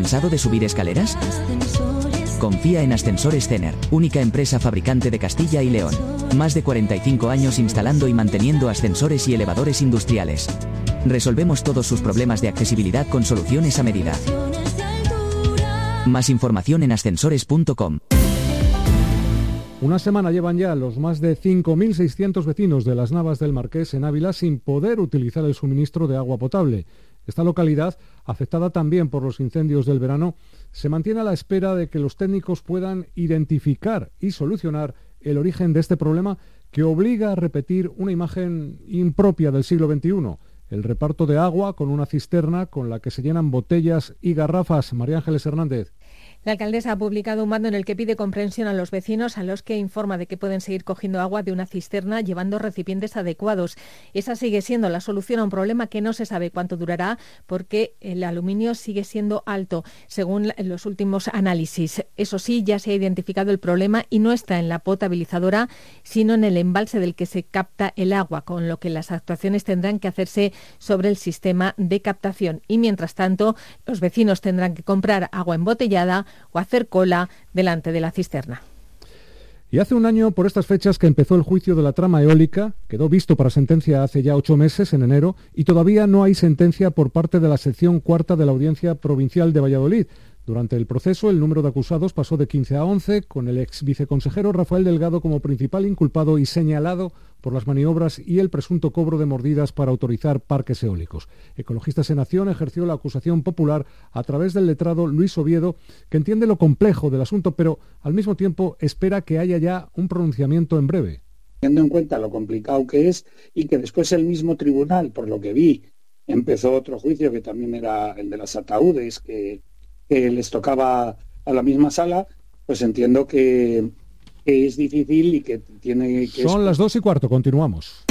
¿Cansado de subir escaleras? Confía en Ascensores Cener, única empresa fabricante de Castilla y León. Más de 45 años instalando y manteniendo ascensores y elevadores industriales. Resolvemos todos sus problemas de accesibilidad con soluciones a medida. Más información en ascensores.com. Una semana llevan ya los más de 5.600 vecinos de Las Navas del Marqués en Ávila sin poder utilizar el suministro de agua potable. Esta localidad, afectada también por los incendios del verano, se mantiene a la espera de que los técnicos puedan identificar y solucionar el origen de este problema que obliga a repetir una imagen impropia del siglo XXI. El reparto de agua con una cisterna con la que se llenan botellas y garrafas. María Ángeles Hernández. La alcaldesa ha publicado un mando en el que pide comprensión a los vecinos, a los que informa de que pueden seguir cogiendo agua de una cisterna llevando recipientes adecuados. Esa sigue siendo la solución a un problema que no se sabe cuánto durará porque el aluminio sigue siendo alto, según los últimos análisis. Eso sí, ya se ha identificado el problema y no está en la potabilizadora, sino en el embalse del que se capta el agua, con lo que las actuaciones tendrán que hacerse sobre el sistema de captación. Y mientras tanto, los vecinos tendrán que comprar agua embotellada o hacer cola delante de la cisterna. Y hace un año, por estas fechas, que empezó el juicio de la trama eólica, quedó visto para sentencia hace ya 8 meses, en enero, y todavía no hay sentencia por parte de la sección cuarta de la Audiencia Provincial de Valladolid. Durante el proceso, el número de acusados pasó de 15 a 11, con el ex viceconsejero Rafael Delgado como principal inculpado y señalado por las maniobras y el presunto cobro de mordidas para autorizar parques eólicos. Ecologistas en Acción ejerció la acusación popular a través del letrado Luis Oviedo, que entiende lo complejo del asunto, pero al mismo tiempo espera que haya ya un pronunciamiento en breve. Teniendo en cuenta lo complicado que es y que después el mismo tribunal, por lo que vi, empezó otro juicio que también era el de las ataúdes, que les tocaba a la misma sala, pues entiendo que es difícil y que tiene que... Son las 2:15, continuamos.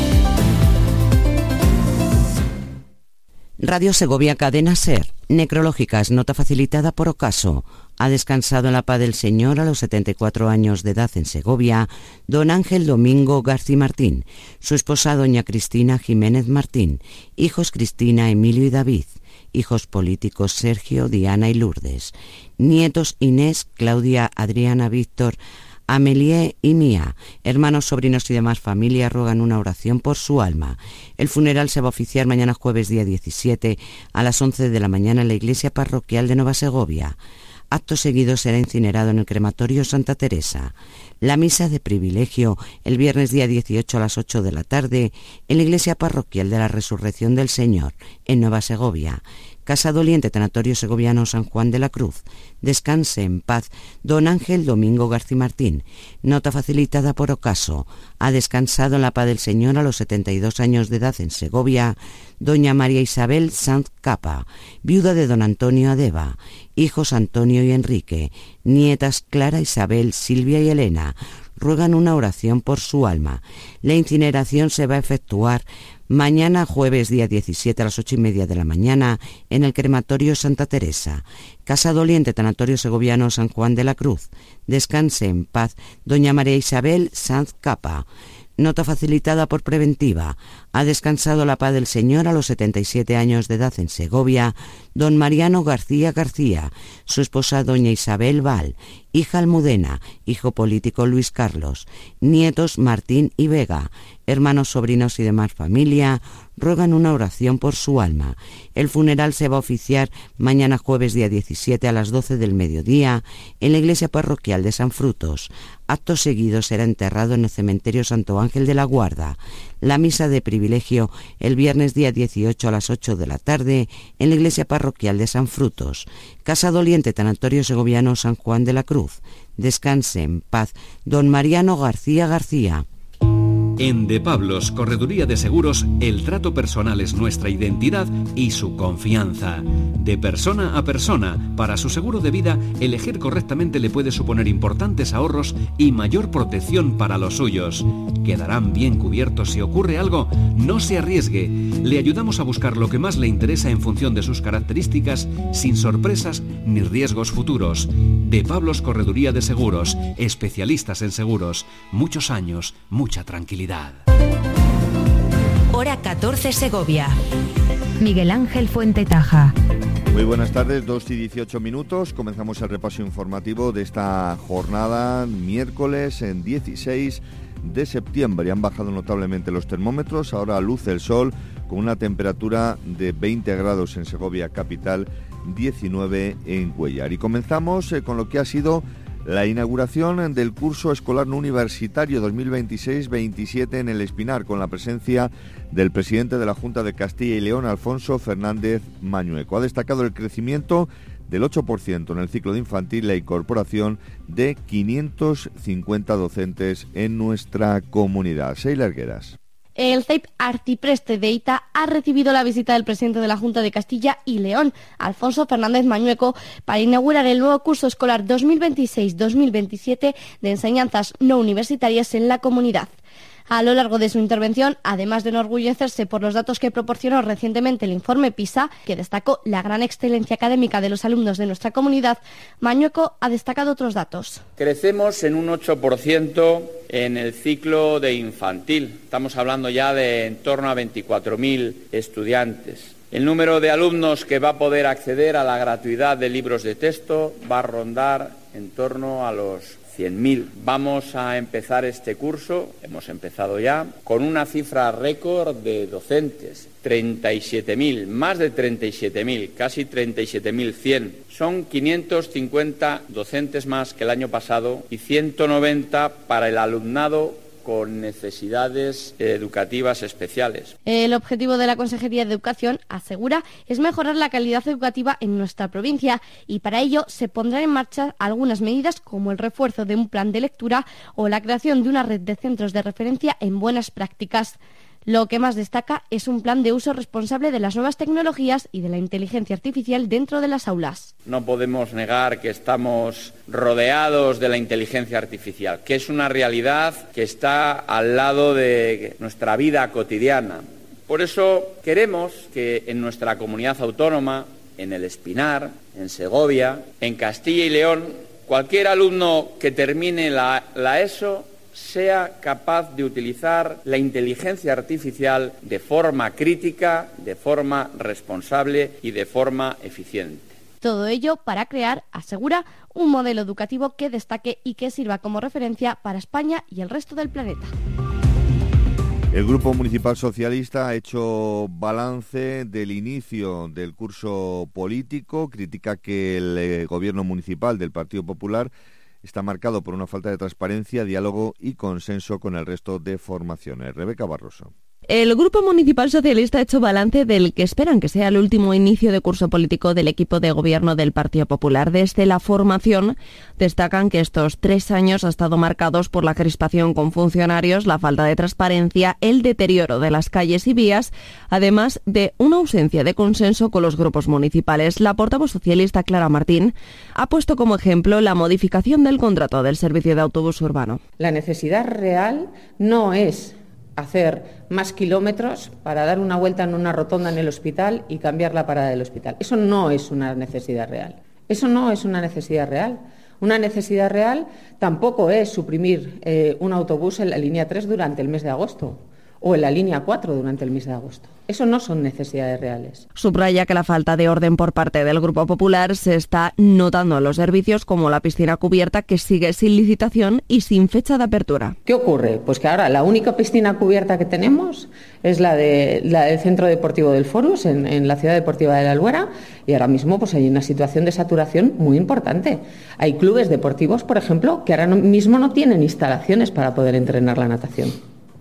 Radio Segovia, Cadena SER. Necrológicas, nota facilitada por Ocaso. Ha descansado en la paz del Señor a los 74 años de edad en Segovia don Ángel Domingo García Martín, su esposa doña Cristina Jiménez Martín, hijos Cristina, Emilio y David, hijos políticos Sergio, Diana y Lourdes, nietos Inés, Claudia, Adriana, Víctor, Amelie y Mía, hermanos, sobrinos y demás familia ruegan una oración por su alma. El funeral se va a oficiar mañana jueves día 17 a las 11 de la mañana en la iglesia parroquial de Nueva Segovia. Acto seguido será incinerado en el crematorio Santa Teresa. La misa de privilegio el viernes día 18 a las 8 de la tarde en la iglesia parroquial de la Resurrección del Señor en Nueva Segovia. Casa Doliente, Tanatorio Segoviano San Juan de la Cruz. Descanse en paz don Ángel Domingo García Martín. Nota facilitada por Ocaso. Ha descansado en la paz del Señor a los 72 años de edad en Segovia doña María Isabel Sanz Capa, viuda de don Antonio Adeva, hijos Antonio y Enrique, nietas Clara, Isabel, Silvia y Elena. Ruegan una oración por su alma. La incineración se va a efectuar mañana jueves día 17 a las 8:30 de la mañana en el crematorio Santa Teresa. Casa Doliente, Tanatorio Segoviano San Juan de la Cruz. Descanse en paz doña María Isabel Sanz Capa. Nota facilitada por Preventiva. Ha descansado la paz del Señor a los 77 años de edad en Segovia don Mariano García García, su esposa doña Isabel Val, hija Almudena, hijo político Luis Carlos, nietos Martín y Vega, hermanos, sobrinos y demás familia ruegan una oración por su alma. El funeral se va a oficiar mañana jueves día 17 a las 12 del mediodía en la iglesia parroquial de San Frutos. Acto seguido será enterrado en el cementerio Santo Ángel de la Guarda. La misa de privilegio el viernes día 18 a las 8 de la tarde en la iglesia parroquial de San Frutos. Casa Doliente, Tanatorio Segoviano San Juan de la Cruz. Descanse en paz don Mariano García García. En De Pablos, Correduría de Seguros, el trato personal es nuestra identidad y su confianza. De persona a persona, para su seguro de vida, elegir correctamente le puede suponer importantes ahorros y mayor protección para los suyos. Quedarán bien cubiertos si ocurre algo. No se arriesgue. Le ayudamos a buscar lo que más le interesa en función de sus características, sin sorpresas ni riesgos futuros. De Pablos, Correduría de Seguros, especialistas en seguros. Muchos años, mucha tranquilidad. Hora 14 Segovia. Miguel Ángel Fuentetaja. Muy buenas tardes, 2:18. Comenzamos el repaso informativo de esta jornada, miércoles en 16 de septiembre. Han bajado notablemente los termómetros, ahora luce el sol con una temperatura de 20 grados en Segovia capital, 19 en Cuéllar. Y comenzamos con lo que ha sido la inauguración del curso escolar no universitario 2026-27 en el Espinar, con la presencia del presidente de la Junta de Castilla y León, Alfonso Fernández Mañueco. Ha destacado el crecimiento del 8% en el ciclo de infantil y la incorporación de 550 docentes en nuestra comunidad. Sheila Hergueras. El CEIP Artipreste de Ita ha recibido la visita del presidente de la Junta de Castilla y León, Alfonso Fernández Mañueco, para inaugurar el nuevo curso escolar 2026-2027 de enseñanzas no universitarias en la comunidad. A lo largo de su intervención, además de enorgullecerse por los datos que proporcionó recientemente el informe PISA, que destacó la gran excelencia académica de los alumnos de nuestra comunidad, Mañueco ha destacado otros datos. Crecemos en un 8% en el ciclo de infantil. Estamos hablando ya de en torno a 24.000 estudiantes. El número de alumnos que va a poder acceder a la gratuidad de libros de texto va a rondar en torno a los 100.000. Vamos a empezar este curso, hemos empezado ya, con una cifra récord de docentes, 37.000, más de 37.000, casi 37.100. Son 550 docentes más que el año pasado y 190 para el alumnado con necesidades educativas especiales. El objetivo de la Consejería de Educación, asegura, es mejorar la calidad educativa en nuestra provincia y para ello se pondrán en marcha algunas medidas como el refuerzo de un plan de lectura o la creación de una red de centros de referencia en buenas prácticas. Lo que más destaca es un plan de uso responsable de las nuevas tecnologías y de la inteligencia artificial dentro de las aulas. No podemos negar que estamos rodeados de la inteligencia artificial, que es una realidad que está al lado de nuestra vida cotidiana. Por eso queremos que en nuestra comunidad autónoma, en el Espinar, en Segovia, en Castilla y León, cualquier alumno que termine la ESO sea capaz de utilizar la inteligencia artificial de forma crítica, de forma responsable y de forma eficiente. Todo ello para crear, asegura, un modelo educativo que destaque y que sirva como referencia para España y el resto del planeta. El Grupo Municipal Socialista ha hecho balance del inicio del curso político, critica que el gobierno municipal del Partido Popular está marcado por una falta de transparencia, diálogo y consenso con el resto de formaciones. Rebeca Barroso. El Grupo Municipal Socialista ha hecho balance del que esperan que sea el último inicio de curso político del equipo de gobierno del Partido Popular. Desde la formación destacan que estos 3 años han estado marcados por la crispación con funcionarios, la falta de transparencia, el deterioro de las calles y vías, además de una ausencia de consenso con los grupos municipales. La portavoz socialista Clara Martín ha puesto como ejemplo la modificación del contrato del servicio de autobús urbano. La necesidad real no es hacer más kilómetros para dar una vuelta en una rotonda en el hospital y cambiar la parada del hospital. Eso no es una necesidad real. Eso no es una necesidad real. Una necesidad real tampoco es suprimir un autobús en la línea 3 durante el mes de agosto o en la línea 4 durante el mes de agosto. Eso no son necesidades reales. Subraya que la falta de orden por parte del Grupo Popular se está notando en los servicios como la piscina cubierta, que sigue sin licitación y sin fecha de apertura. ¿Qué ocurre? Pues que ahora la única piscina cubierta que tenemos es la del Centro Deportivo del Forus en la Ciudad Deportiva de la Albuera, y ahora mismo pues hay una situación de saturación muy importante. Hay clubes deportivos, por ejemplo, que ahora mismo no tienen instalaciones para poder entrenar la natación.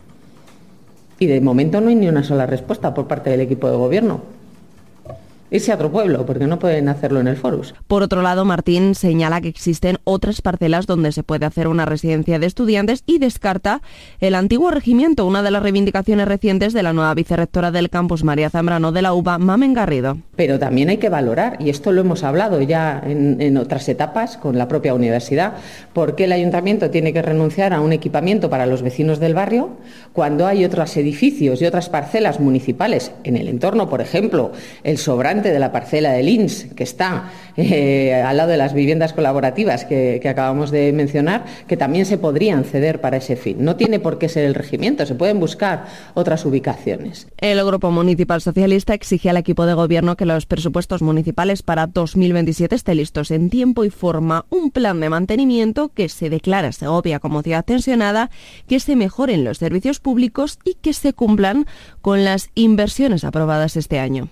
Y de momento no hay ni una sola respuesta por parte del equipo de gobierno. Irse a otro pueblo, porque no pueden hacerlo en el Forus. Por otro lado, Martín señala que existen otras parcelas donde se puede hacer una residencia de estudiantes y descarta el antiguo regimiento, una de las reivindicaciones recientes de la nueva vicerrectora del campus María Zambrano de la UBA, Mamen Garrido. Pero también hay que valorar, y esto lo hemos hablado ya en otras etapas con la propia universidad, por qué el ayuntamiento tiene que renunciar a un equipamiento para los vecinos del barrio cuando hay otros edificios y otras parcelas municipales en el entorno, por ejemplo, el Sobrán delante de la parcela del INS, que está al lado de las viviendas colaborativas que acabamos de mencionar, que también se podrían ceder para ese fin. No tiene por qué ser el regimiento, se pueden buscar otras ubicaciones. El Grupo Municipal Socialista exige al equipo de gobierno que los presupuestos municipales para 2027 estén listos en tiempo y forma, un plan de mantenimiento que se declara Segovia como ciudad tensionada, que se mejoren los servicios públicos y que se cumplan con las inversiones aprobadas este año.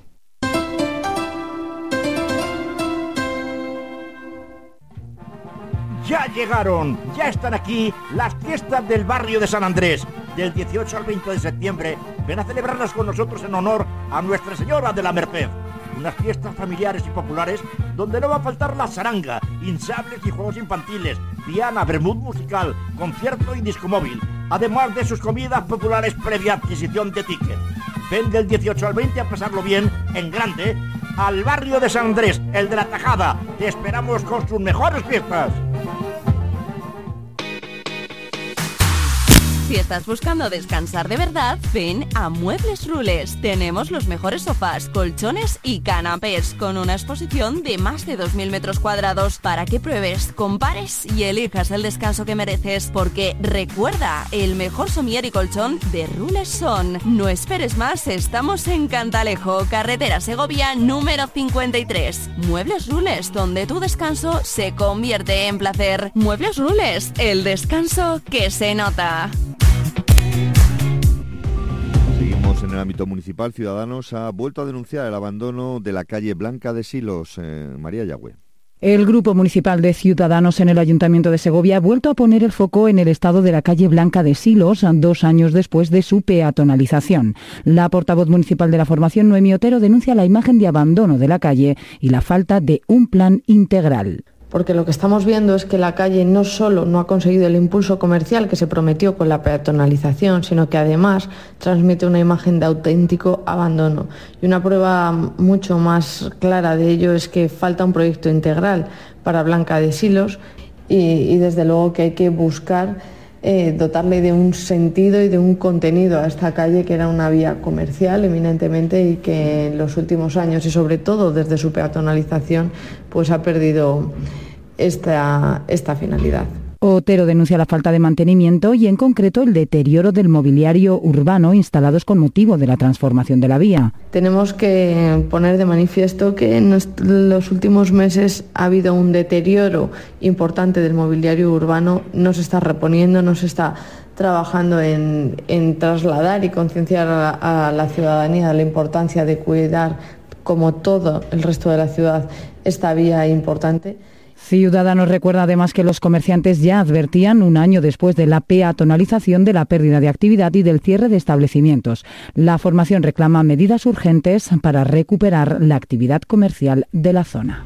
Ya llegaron, ya están aquí las fiestas del barrio de San Andrés. Del 18 al 20 de septiembre, ven a celebrarlas con nosotros en honor a Nuestra Señora de la Merced. Unas fiestas familiares y populares donde no va a faltar la saranga, hinchables y juegos infantiles, diana, vermut musical, concierto y disco móvil, además de sus comidas populares previa adquisición de ticket. Ven del 18 al 20 a pasarlo bien, en grande, al barrio de San Andrés, el de la Tajada. Te esperamos con sus mejores fiestas. Si estás buscando descansar de verdad, ven a Muebles Rules. Tenemos los mejores sofás, colchones y canapés, con una exposición de más de 2.000 metros cuadrados para que pruebes, compares y elijas el descanso que mereces. Porque recuerda, el mejor somier y colchón de Rules son. No esperes más, estamos en Cantalejo, carretera Segovia número 53. Muebles Rules, donde tu descanso se convierte en placer. Muebles Rules, el descanso que se nota. Seguimos en el ámbito municipal. Ciudadanos ha vuelto a denunciar el abandono de la calle Blanca de Silos. María Yagüe. El Grupo Municipal de Ciudadanos en el Ayuntamiento de Segovia ha vuelto a poner el foco en el estado de la calle Blanca de Silos 2 años después de su peatonalización. La portavoz municipal de la formación, Noemí Otero, denuncia la imagen de abandono de la calle y la falta de un plan integral. Porque lo que estamos viendo es que la calle no solo no ha conseguido el impulso comercial que se prometió con la peatonalización, sino que además transmite una imagen de auténtico abandono. Y una prueba mucho más clara de ello es que falta un proyecto integral para Blanca de Silos y desde luego que hay que buscar dotarle de un sentido y de un contenido a esta calle, que era una vía comercial eminentemente y que en los últimos años y sobre todo desde su peatonalización pues ha perdido esta finalidad. Otero denuncia la falta de mantenimiento y en concreto el deterioro del mobiliario urbano instalados con motivo de la transformación de la vía. Tenemos que poner de manifiesto que en los últimos meses ha habido un deterioro importante del mobiliario urbano, no se está reponiendo, no se está trabajando en trasladar y concienciar a la ciudadanía de la importancia de cuidar, como todo el resto de la ciudad, esta vía importante. Ciudadanos recuerda además que los comerciantes ya advertían 1 año después de la peatonalización de la pérdida de actividad y del cierre de establecimientos. La formación reclama medidas urgentes para recuperar la actividad comercial de la zona.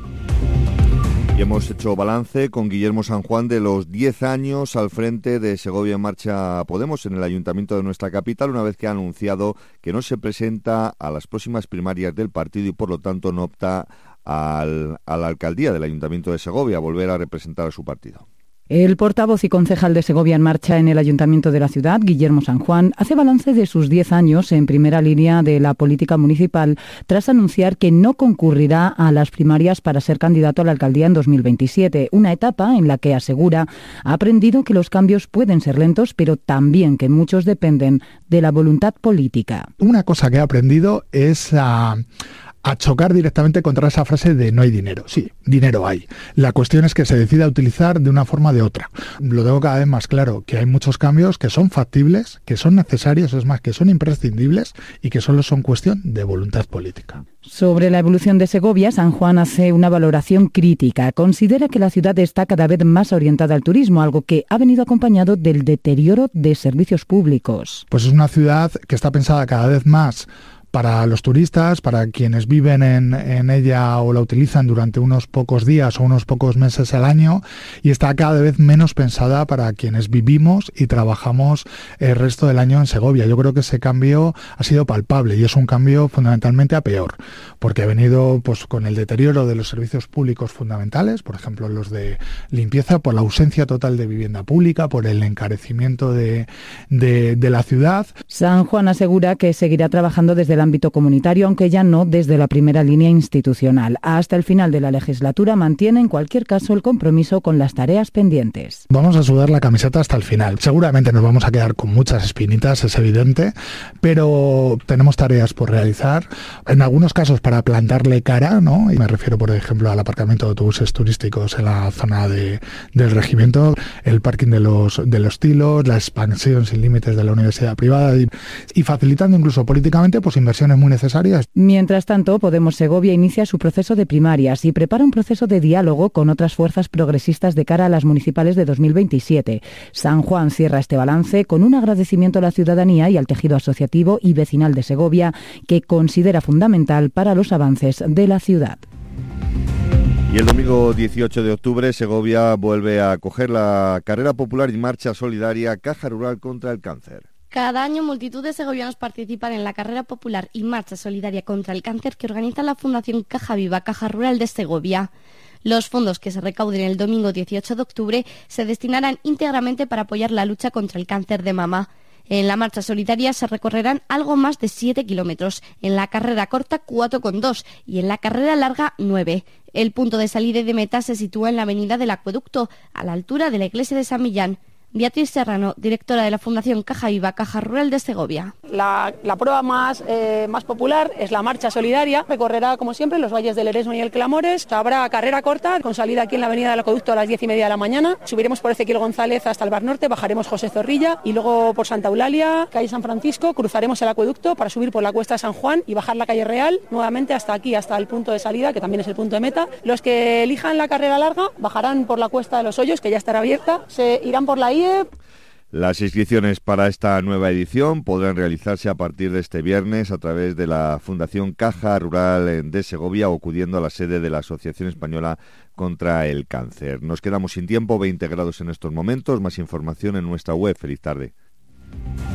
Y hemos hecho balance con Guillermo San Juan de los 10 años al frente de Segovia en Marcha Podemos en el ayuntamiento de nuestra capital, una vez que ha anunciado que no se presenta a las próximas primarias del partido y por lo tanto no opta a la alcaldía del Ayuntamiento de Segovia, a volver a representar a su partido. El portavoz y concejal de Segovia en Marcha en el Ayuntamiento de la ciudad, Guillermo San Juan, hace balance de sus 10 años en primera línea de la política municipal, tras anunciar que no concurrirá a las primarias para ser candidato a la alcaldía en 2027, una etapa en la que asegura ha aprendido que los cambios pueden ser lentos, pero también que muchos dependen de la voluntad política. Una cosa que he aprendido es a chocar directamente contra esa frase de no hay dinero. Sí, dinero hay. La cuestión es que se decida utilizar de una forma o de otra. Lo tengo cada vez más claro, que hay muchos cambios que son factibles, que son necesarios, es más, que son imprescindibles y que solo son cuestión de voluntad política. Sobre la evolución de Segovia, San Juan hace una valoración crítica. Considera que la ciudad está cada vez más orientada al turismo, algo que ha venido acompañado del deterioro de servicios públicos. Pues es una ciudad que está pensada cada vez más para los turistas, para quienes viven en ella o la utilizan durante unos pocos días o unos pocos meses al año, y está cada vez menos pensada para quienes vivimos y trabajamos el resto del año en Segovia. Yo creo que ese cambio ha sido palpable y es un cambio fundamentalmente a peor, porque ha venido pues con el deterioro de los servicios públicos fundamentales, por ejemplo los de limpieza, por la ausencia total de vivienda pública, por el encarecimiento de la ciudad. San Juan asegura que seguirá trabajando desde la ámbito comunitario, aunque ya no desde la primera línea institucional. Hasta el final de la legislatura mantiene en cualquier caso el compromiso con las tareas pendientes. Vamos a sudar la camiseta hasta el final. Seguramente nos vamos a quedar con muchas espinitas, es evidente, pero tenemos tareas por realizar. En algunos casos para plantarle cara, ¿no? Y me refiero, por ejemplo, al aparcamiento de autobuses turísticos en la zona del regimiento, el parking de los Tilos, la expansión sin límites de la universidad privada y facilitando incluso políticamente pues inversiones muy necesarias. Mientras tanto, Podemos Segovia inicia su proceso de primarias y prepara un proceso de diálogo con otras fuerzas progresistas de cara a las municipales de 2027. San Juan cierra este balance con un agradecimiento a la ciudadanía y al tejido asociativo y vecinal de Segovia, que considera fundamental para los avances de la ciudad. Y el domingo 18 de octubre, Segovia vuelve a acoger la carrera popular y marcha solidaria Caja Rural contra el Cáncer. Cada año multitud de segovianos participan en la carrera popular y marcha solidaria contra el cáncer que organiza la Fundación Caja Viva, Caja Rural de Segovia. Los fondos que se recauden el domingo 18 de octubre se destinarán íntegramente para apoyar la lucha contra el cáncer de mama. En la marcha solidaria se recorrerán algo más de 7 kilómetros, en la carrera corta 4,2 y en la carrera larga 9. El punto de salida y de meta se sitúa en la avenida del Acueducto, a la altura de la iglesia de San Millán. Beatriz Serrano, directora de la Fundación Caja Viva, Caja Rural de Segovia. La prueba más popular es la marcha solidaria. Recorrerá, como siempre, los valles del Eresmo y el Clamores. Habrá carrera corta, con salida aquí en la avenida del Acueducto a las 10:30 de la mañana. Subiremos por Ezequiel González hasta el Bar Norte, bajaremos José Zorrilla y luego por Santa Eulalia, calle San Francisco, cruzaremos el Acueducto para subir por la Cuesta de San Juan y bajar la calle Real, nuevamente hasta aquí, hasta el punto de salida, que también es el punto de meta. Los que elijan la carrera larga bajarán por la Cuesta de los Hoyos, que ya estará abierta, se irán por la IE. Las inscripciones para esta nueva edición podrán realizarse a partir de este viernes a través de la Fundación Caja Rural de Segovia o acudiendo a la sede de la Asociación Española contra el Cáncer. Nos quedamos sin tiempo, 20 grados en estos momentos. Más información en nuestra web. Feliz tarde.